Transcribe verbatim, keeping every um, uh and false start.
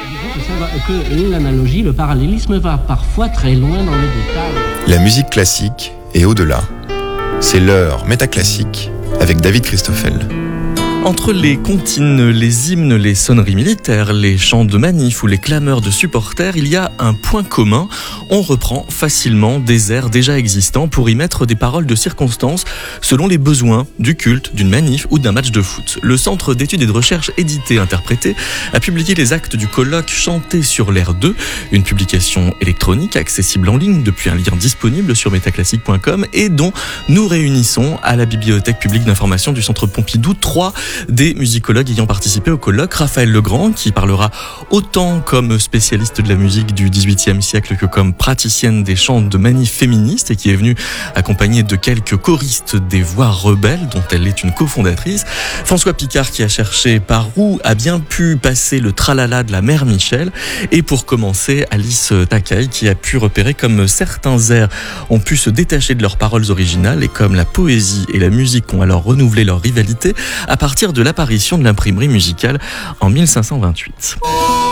Que l'analogie, le parallélisme va parfois très loin dans les détails. La musique classique est au-delà. C'est l'heure métaclassique avec David Christoffel. Entre les comptines, les hymnes, les sonneries militaires, les chants de manif ou les clameurs de supporters, il y a un point commun. On reprend facilement des airs déjà existants pour y mettre des paroles de circonstance selon les besoins du culte, d'une manif ou d'un match de foot. Le Centre d'études et de recherche édité interprété a publié les actes du colloque Chanter sur l'air deux, une publication électronique accessible en ligne depuis un lien disponible sur métaclassique point com et dont nous réunissons à la Bibliothèque publique d'information du Centre Pompidou trois des musicologues ayant participé au colloque. Raphaël Legrand, qui parlera autant comme spécialiste de la musique du dix-huitième siècle que comme praticienne des chants de manif féministes et qui est venue accompagnée de quelques choristes des Voix rebelles dont elle est une cofondatrice. François Picard, qui a cherché par où a bien pu passer le tralala de la mère Michel. Et pour commencer, Alice Takai, qui a pu repérer comme certains airs ont pu se détacher de leurs paroles originales et comme la poésie et la musique ont alors renouvelé leur rivalité à partir de l'apparition de l'imprimerie musicale en mille cinq cent vingt-huit.